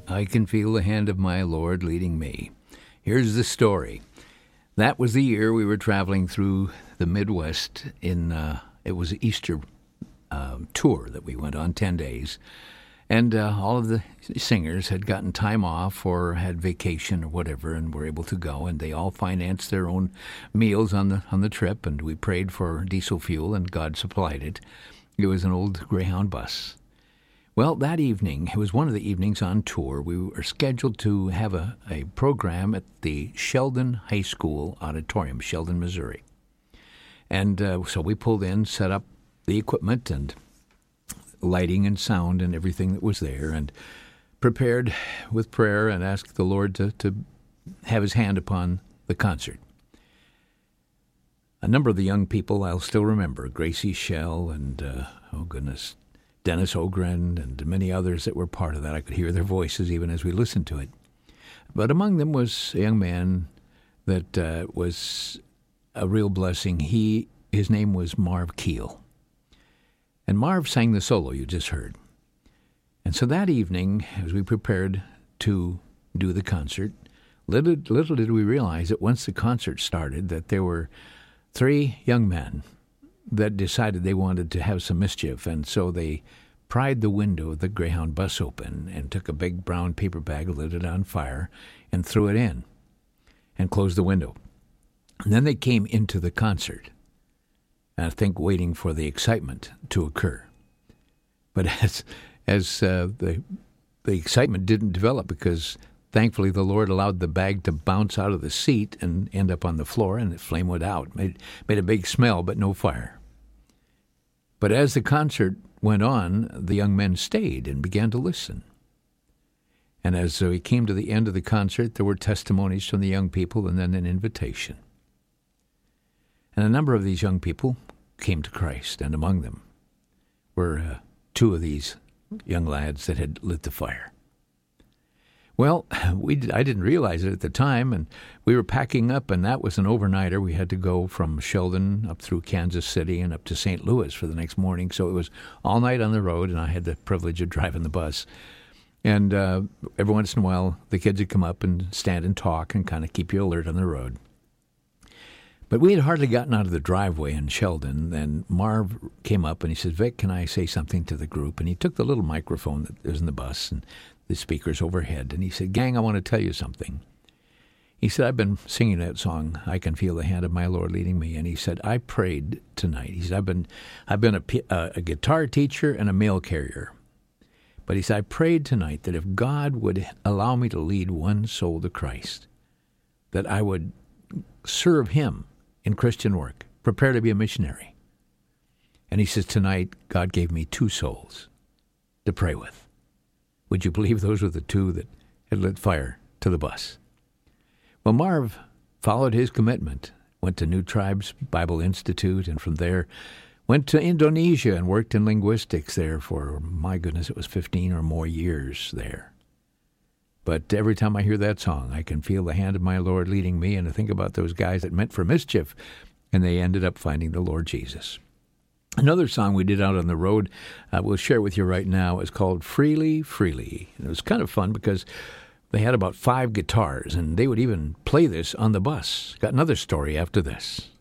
I can feel the hand of my Lord leading me. Here's the story. That was the year we were traveling through the Midwest it was an Easter tour that we went on, 10 days. And all of the singers had gotten time off or had vacation or whatever and were able to go. And they all financed their own meals on the trip. And we prayed for diesel fuel, and God supplied it. It was an old Greyhound bus. Well, that evening, it was one of the evenings on tour, we were scheduled to have a program at the Sheldon High School auditorium, Sheldon, Missouri. And so we pulled in, set up the equipment and lighting and sound and everything that was there, and prepared with prayer and asked the Lord to have his hand upon the concert. A number of the young people I'll still remember, Gracie Shell and, Dennis Ogren and many others that were part of that. I could hear their voices even as we listened to it. But among them was a young man that was a real blessing. His name was Marv Keel. And Marv sang the solo you just heard. And so that evening, as we prepared to do the concert, little did we realize that once the concert started that there were 3 young men that decided they wanted to have some mischief, and so they pried the window of the Greyhound bus open and took a big brown paper bag, lit it on fire, and threw it in and closed the window. And then they came into the concert, and I think waiting for the excitement to occur. But as the excitement didn't develop, because thankfully the Lord allowed the bag to bounce out of the seat and end up on the floor, and the flame went out. Made a big smell, but no fire. But as the concert went on, the young men stayed and began to listen. And as we came to the end of the concert, there were testimonies from the young people and then an invitation. And a number of these young people came to Christ, and among them were 2 of these young lads that had lit the fire. Well, I didn't realize it at the time, and we were packing up, and that was an overnighter. We had to go from Sheldon up through Kansas City and up to St. Louis for the next morning, so it was all night on the road, and I had the privilege of driving the bus. And every once in a while, the kids would come up and stand and talk and kind of keep you alert on the road. But we had hardly gotten out of the driveway in Sheldon, and Marv came up, and he said, "Vic, can I say something to the group?" And he took the little microphone that was in the bus and the speakers overhead, and he said, "Gang, I want to tell you something." He said, "I've been singing that song, 'I Can Feel the Hand of My Lord Leading Me,' and he said, I prayed tonight." He said, I've been a guitar teacher and a mail carrier. But he said, "I prayed tonight that if God would allow me to lead one soul to Christ, that I would serve him in Christian work, prepare to be a missionary." And he says, "Tonight, God gave me 2 souls to pray with." Would you believe those were the 2 that had lit fire to the bus? Well, Marv followed his commitment, went to New Tribes Bible Institute, and from there went to Indonesia and worked in linguistics there for, my goodness, it was 15 or more years there. But every time I hear that song, I can feel the hand of my Lord leading me, and I think about those guys that meant for mischief, and they ended up finding the Lord Jesus. Another song we did out on the road, we'll share with you right now, is called "Freely, Freely." And it was kind of fun because they had about 5 guitars, and they would even play this on the bus. Got another story after this.